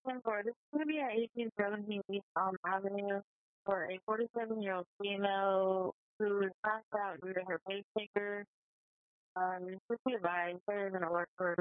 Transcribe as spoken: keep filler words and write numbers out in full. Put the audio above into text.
ten four. This is going to be at eighteen seventeen East Elm Avenue for a forty-seven-year-old female who is passed out due to her pacemaker. Um, please be advised, they're going to work for